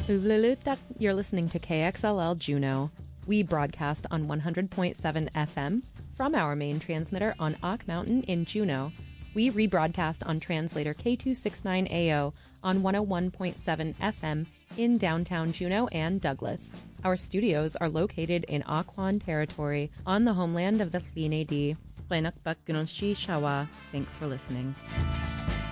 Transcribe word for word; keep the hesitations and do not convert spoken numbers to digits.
Uvlulutak, you're listening to K X L L Juneau. We broadcast on one hundred point seven F M from our main transmitter on Ock Mountain in Juneau. We rebroadcast on translator K two sixty-nine A O on one oh one point seven F M in downtown Juneau and Douglas. Our studios are located in Occoquan territory on the homeland of the Thlin-A-Dee. Thanks for listening.